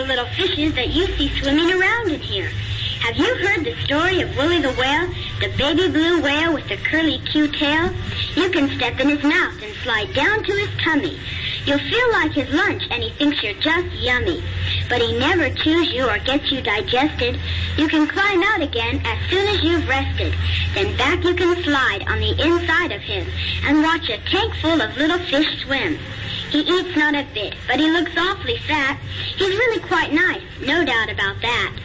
little fishes that you see swimming around in here. Have you heard the story of Willie the Whale, the baby blue whale with the curly Q tail? You can step in his mouth and slide down to his tummy. You'll feel like his lunch and he thinks you're just yummy. But he never chews you or gets you digested. You can climb out again as soon as you've rested. Then back you can slide on the inside of him and watch a tank full of little fish swim. He eats not a bit, but he looks awfully fat. He's really quite nice, no doubt about that.